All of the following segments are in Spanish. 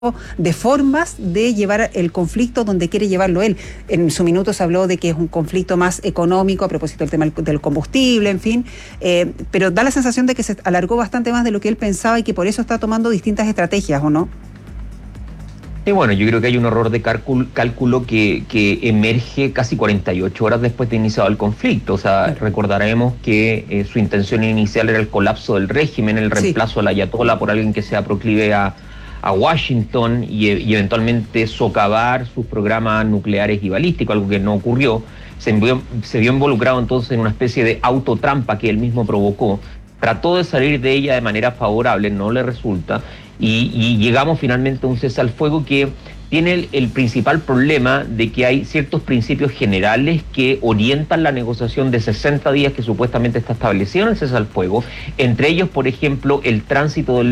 de formas de llevar el conflicto donde quiere llevarlo él. En su minuto se habló de que es un conflicto más económico a propósito del tema del combustible, en fin, pero da la sensación de que se alargó bastante más de lo que él pensaba y que por eso está tomando distintas estrategias, ¿o no? Y bueno, yo creo que hay un error de cálculo que emerge casi 48 horas después de iniciado el conflicto. O sea, recordaremos que su intención inicial era el colapso del régimen, el reemplazo al ayatolá por alguien que sea proclive a Washington y eventualmente socavar sus programas nucleares y balísticos, algo que no ocurrió. Se vio involucrado entonces en una especie de autotrampa que él mismo provocó. Trató de salir de ella de manera favorable, no le resulta, y llegamos finalmente a un cese al fuego que tiene el principal problema de que hay ciertos principios generales que orientan la negociación de 60 días que supuestamente está establecido en el cese al fuego, entre ellos, por ejemplo, el tránsito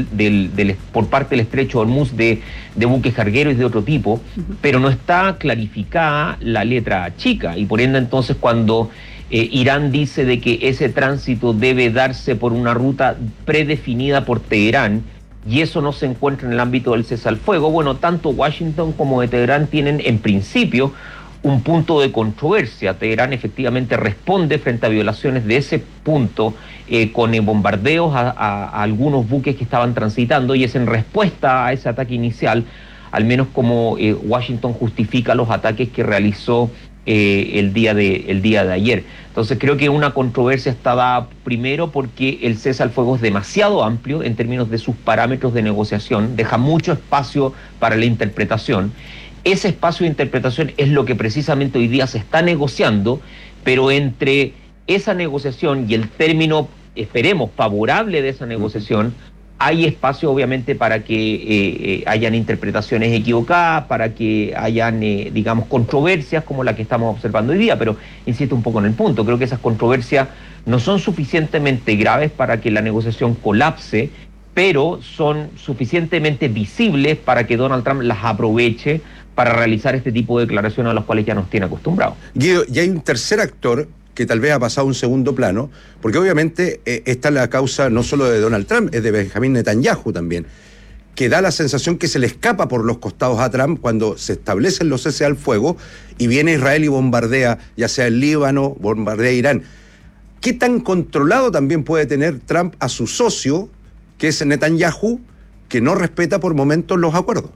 por parte del estrecho de Hormuz de buques cargueros y de otro tipo, pero no está clarificada la letra chica, y por ende entonces cuando Irán dice de que ese tránsito debe darse por una ruta predefinida por Teherán, y eso no se encuentra en el ámbito del cese al fuego, bueno, tanto Washington como de Teherán tienen en principio un punto de controversia. Teherán efectivamente responde frente a violaciones de ese punto con bombardeos a algunos buques que estaban transitando, y es en respuesta a ese ataque inicial, al menos como Washington justifica los ataques que realizó el día de ayer. Entonces creo que una controversia está dada primero porque el cese al fuego es demasiado amplio en términos de sus parámetros de negociación, deja mucho espacio para la interpretación. Ese espacio de interpretación es lo que precisamente hoy día se está negociando, pero entre esa negociación y el término, esperemos, favorable de esa negociación, hay espacio obviamente para que hayan interpretaciones equivocadas, para que hayan, digamos, controversias como la que estamos observando hoy día, pero insisto un poco en el punto, creo que esas controversias no son suficientemente graves para que la negociación colapse, pero son suficientemente visibles para que Donald Trump las aproveche para realizar este tipo de declaraciones a las cuales ya nos tiene acostumbrados. Guido, y hay un tercer actor que tal vez ha pasado a un segundo plano, porque obviamente esta es la causa no solo de Donald Trump, es de Benjamín Netanyahu también, que da la sensación que se le escapa por los costados a Trump cuando se establecen los cese al fuego y viene Israel y bombardea, ya sea el Líbano, bombardea Irán. ¿Qué tan controlado también puede tener Trump a su socio, que es Netanyahu, que no respeta por momentos los acuerdos?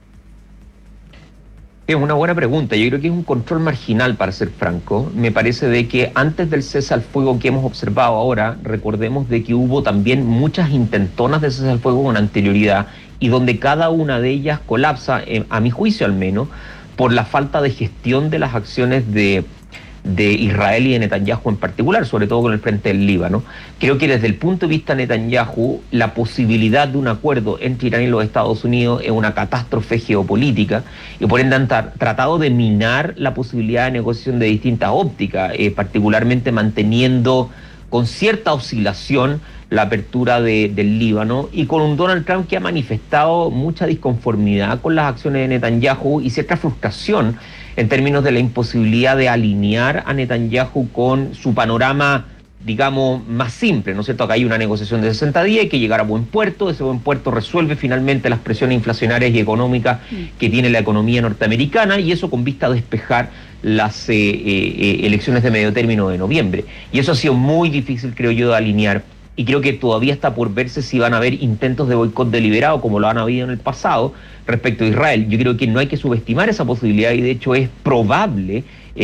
Es una buena pregunta. Yo creo que es un control marginal, para ser franco. Me parece de que antes del cese al fuego que hemos observado ahora, recordemos de que hubo también muchas intentonas de cese al fuego con anterioridad y donde cada una de ellas colapsa, a mi juicio al menos, por la falta de gestión de las acciones de Israel y de Netanyahu en particular, sobre todo con el frente del Líbano. Creo que desde el punto de vista de Netanyahu, la posibilidad de un acuerdo entre Irán y los Estados Unidos es una catástrofe geopolítica, y por ende han tratado de minar la posibilidad de negociación de distintas ópticas, particularmente manteniendo con cierta oscilación la apertura del Líbano, y con un Donald Trump que ha manifestado mucha disconformidad con las acciones de Netanyahu y cierta frustración en términos de la imposibilidad de alinear a Netanyahu con su panorama, digamos, más simple, ¿no es cierto? Acá hay una negociación de 60 días, hay que llegar a buen puerto, ese buen puerto resuelve finalmente las presiones inflacionarias y económicas que tiene la economía norteamericana, y eso con vista a despejar las elecciones de medio término de noviembre. Y eso ha sido muy difícil, creo yo, de alinear, y creo que todavía está por verse si van a haber intentos de boicot deliberado como lo han habido en el pasado respecto a Israel. Yo creo que no hay que subestimar esa posibilidad, y de hecho es probable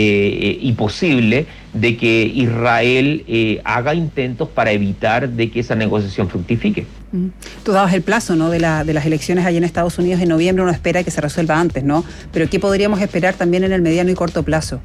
y posible de que Israel haga intentos para evitar de que esa negociación fructifique. Tú dabas el plazo, ¿no?, de las elecciones allá en Estados Unidos en noviembre. Uno espera que se resuelva antes, ¿no? Pero ¿qué podríamos esperar también en el mediano y corto plazo?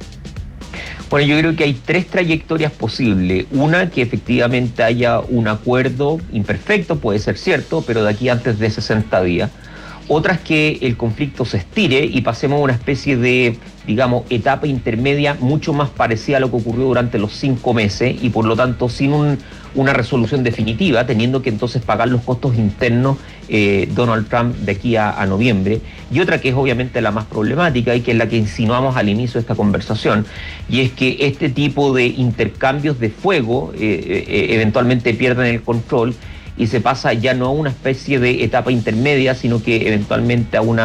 Bueno, yo creo que hay tres trayectorias posibles. Una, que efectivamente haya un acuerdo imperfecto, puede ser cierto, pero de aquí antes de 60 días. Otra es que el conflicto se estire y pasemos a una especie de, digamos, etapa intermedia mucho más parecida a lo que ocurrió durante los 5 meses y por lo tanto sin una resolución definitiva, teniendo que entonces pagar los costos internos Donald Trump de aquí a noviembre. Y otra que es obviamente la más problemática y que es la que insinuamos al inicio de esta conversación, y es que este tipo de intercambios de fuego eventualmente pierden el control y se pasa ya no a una especie de etapa intermedia, sino que eventualmente a una